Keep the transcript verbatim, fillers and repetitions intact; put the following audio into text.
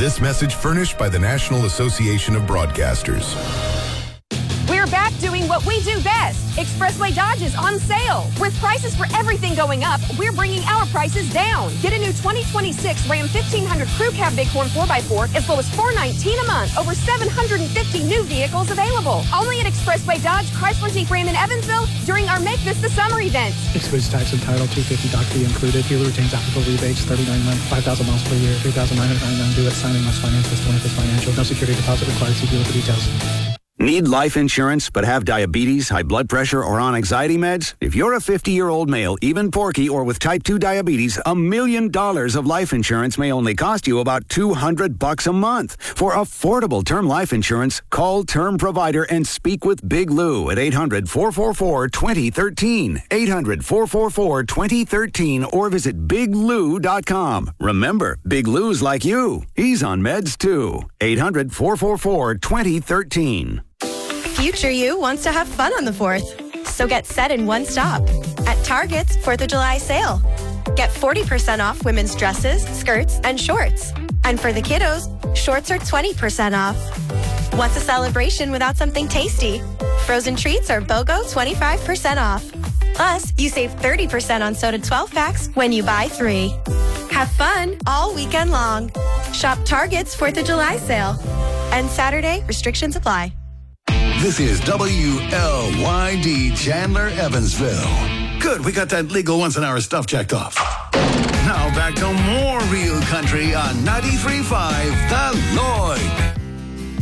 This message furnished by the National Association of Broadcasters. We're back doing what we do best. Expressway Dodge is on sale. With prices for everything going up, we're bringing our prices down. Get a new twenty twenty-six Ram fifteen hundred Crew Cab Bighorn four by four as low as four hundred nineteen dollars a month. Over seven hundred fifty new vehicles available. Only at Expressway Dodge, Chrysler Jeep Ram in Evansville during our Make This the Summer event. Excludes tax and title, two hundred fifty dollars doc fee included. Dealer retains applicable rebates, thirty-nine months, five thousand miles per year, three thousand nine hundred ninety-nine due at signing must finance this twenty is financial. No security deposit required. See dealer for details. Need life insurance but have diabetes, high blood pressure, or on anxiety meds? If you're a fifty-year-old male, even porky, or with type two diabetes, a million dollars of life insurance may only cost you about two hundred bucks a month. For affordable term life insurance, call Term Provider and speak with Big Lou at eight hundred, four four four, two zero one three, eight hundred, four four four, two zero one three, or visit big lou dot com. Remember, Big Lou's like you. He's on meds too. eight hundred, four four four, two zero one three. Future you wants to have fun on the fourth. So get set in one stop. At Target's fourth of July sale. Get forty percent off women's dresses, skirts, and shorts. And for the kiddos, shorts are twenty percent off. What's a celebration without something tasty? Frozen treats are BOGO twenty-five percent off. Plus, you save thirty percent on soda twelve packs when you buy three. Have fun all weekend long. Shop Target's fourth of July sale. And Saturday, restrictions apply. This is W L Y D Chandler, Evansville. Good, we got that legal once an hour stuff checked off. Now back to more real country on ninety-three point five The Lloyd.